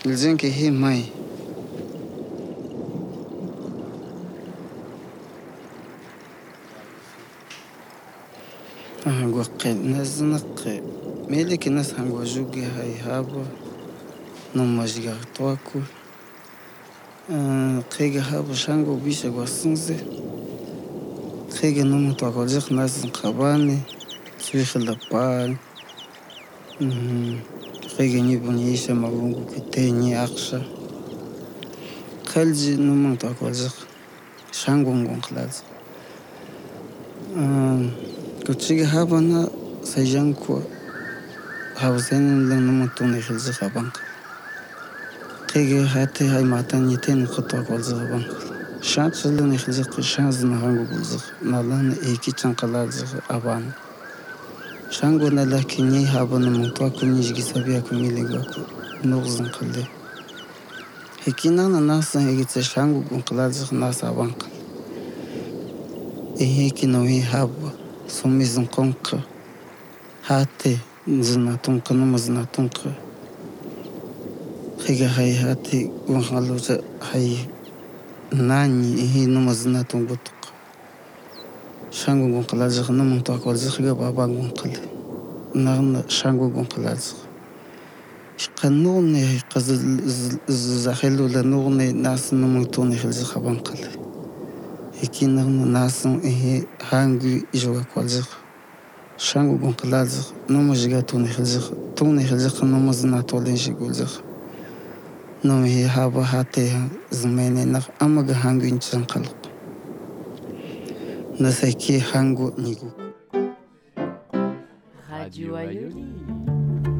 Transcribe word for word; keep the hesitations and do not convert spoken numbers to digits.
Lzenke he mai. Hangwa qel naznaqe. Meleke nas hangwa juge hay haba. No majga toaku. Qega haba shango bisha gwasunze. Qega no mutwako jik nazn qabane. Suikhla pan. Qega nibun yisha mabungu kitenye aqsha. Khalji no mutwako jik shango ngon qlaz. Kuchiga haba na sajanko. Haba zainin lang no mutune khilzi qabanq. Qega hati hay matani ten qutwako jik Şans yılın ihtiyaç şansın hangi bulacak? Nalan iki çankalarcık aban. Şango nalakini habanın mutfakını izgi sabiya kumiliga nuzun kıldı. Hekinan nasıl hegitse şango gunkalarcık nas aban kıl. Eheki nohi hab somizin konka. Hati zinatun kanım zinatun kı. Qega hay hati gunkalarcık hay nani he numazna tumbutuk shango gon qalaziq num taqalziq ga baba gon qal nagna shango gon qalaziq qanuni qaz zakhelu la nugni nas num tuni khilzi khaban qal ekin nagna nas he hangi ijoga qalziq shango gon qalaziq num jiga tuni khilziq tuni khilziq numazna tolin shigulziq نوم هي هابا هاتيها زماني نخ أما جهانجو إنسان خلق نسيكي هانجو نيجو Radio Ayoli.